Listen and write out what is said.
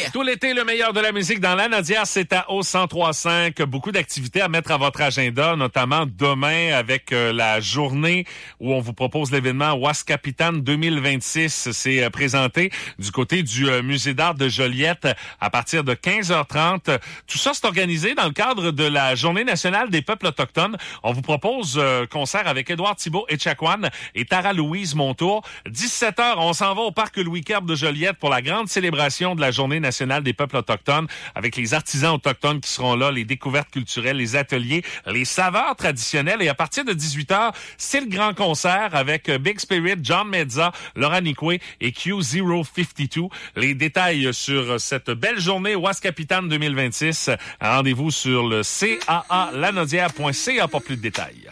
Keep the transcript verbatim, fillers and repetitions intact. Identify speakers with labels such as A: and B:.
A: Tout l'été, le meilleur de la musique dans Lanaudière, c'est à O cent trois cinq. Beaucoup d'activités à mettre à votre agenda, notamment demain avec euh, la journée où on vous propose l'événement Ouaskapitan deux mille vingt-six. C'est euh, présenté du côté du euh, Musée d'art de Joliette à partir de quinze heures trente. Tout ça, c'est organisé dans le cadre de la Journée nationale des peuples autochtones. On vous propose euh, concert avec Édouard Thibault et Chakwan et Tara-Louise Montour. dix-sept heures, on s'en va au parc Louis-Kerbe de Joliette pour la grande célébration de la Journée nationale des peuples autochtones avec les artisans autochtones qui seront là, les découvertes culturelles, les ateliers, les saveurs traditionnelles. Et à partir de dix-huit heures, c'est le grand concert avec Big Spirit, John Mezza, Laura Nicoué et Q zéro cinquante-deux. Les détails sur cette belle journée Ouaskapitan deux mille vingt-six, rendez-vous sur le c a a lanaudière point c a pour plus de détails.